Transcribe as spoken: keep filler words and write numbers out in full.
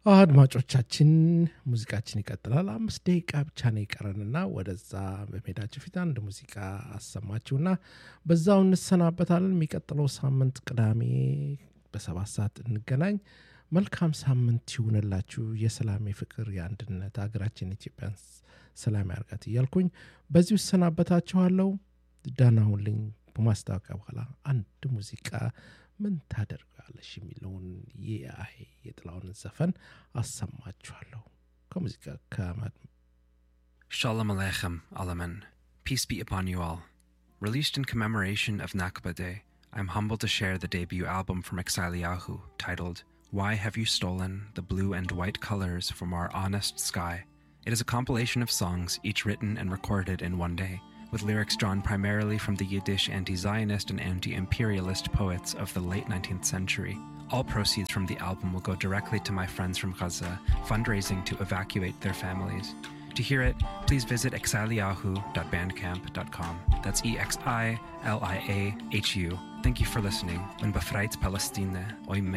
አድማጮቻችን ሙዚቃችን ይቀጥላል። አምስት ደቂቃ ብቻ ነው የቀረንና ወደዛ በመሄዳችን ፊት አንድ ሙዚቃ አሰማችሁና በዛው እንሰናበታለን። የሚቀጥለው ሳምንት ቅዳሜ በሰባት ሰዓት እንገናኝ። መልካም ሳምንት ይሁንላችሁ። የሰላም የፍቅር የአንድነት ሀገራችን ኢትዮጵያን ሰላም ያርጋት እያልኩኝ በዚሁ እሰናበታችኋለሁ። ደህና ሁኑልኝ። በማስታወቂያ በኋላ አንድ ሙዚቃ ምን ታደርጋለሽ የሚለውን የአይ የጥላውን ዘፈን አሰማችኋለሁ ከሙዚቃ ከማድ Shalom Aleichem, Alaman. Peace be upon you all. Released in commemoration of Nakba Day, I'm humbled to share the debut album from Exiliahu, titled Why Have You Stolen the Blue and White Colors from Our Honest Sky? It is a compilation of songs, each written and recorded in one day, with lyrics drawn primarily from the Yiddish anti-Zionist and anti-imperialist poets of the late nineteenth century. All proceeds from the album will go directly to my friends from Gaza, fundraising to evacuate their families. To hear it, please visit exiliahu dot bandcamp dot com. That's E X I L I A H U. Thank you for listening. Und befreit Palestine.